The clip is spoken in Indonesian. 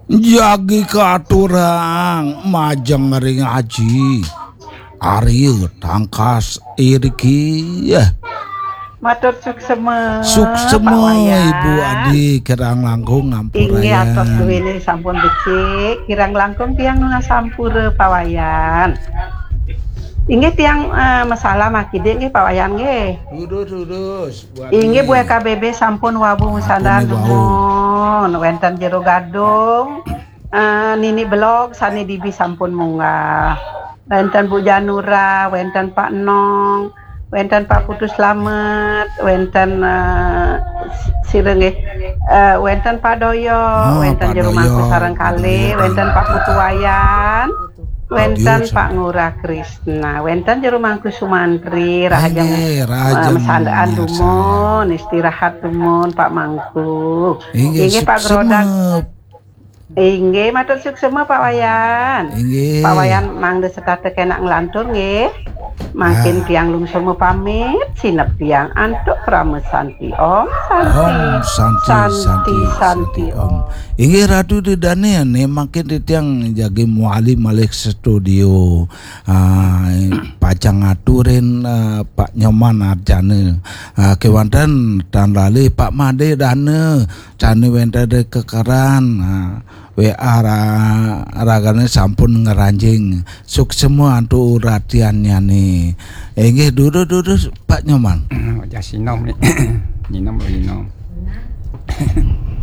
Jagi katurang majeng ring haji. Ari tangkas iriki ya. Matur suksema. Suksema Ibu Adi kirang langkung ngampurayan. Inggih atos duwene sampun becik, kirang langkung tiyang nuna sampura pawayan. Inggih tiyang masalah makide nggih pawayan nggih. Lurus. Inggih Bu KBB sampun wabu musandang nuwun wonten jero gadung. Nini blog sani dibi sampun munggah. Wonten Bu Janura, wonten Pak Nong, wonten Pak Putu Slamet, wonten sireng nggih. Wonten Pak Doyo, wonten jero mangku sareng kalih, wonten Pak Putu Wayan. Wenten Pak Ngurah Krisna, wenten jero mangku Sumantri, Raja mesandaan dumun, istirahat dumun Pak Mangku. Inggih Pak Grodak. Inggih matur suksema Pak Wayan. Pak Wayan mangde setate kenak nglantur nggih. Makin tiang lungsur pamit, sinep tiang antuk pramesanti Om Santi Om. Inggih Ratu Didane ne makin tiang jagi muali malih studio. Pacang ngaturin Pak Nyoman Arjane. Kewanten dan lali Pak Made Dane, Cani wentade kekeran. WA ragane sampun ngeranjing suksema antu ratiannya nih. Inggih dulu Pak Nyoman. Jasinom nih. Nyinom.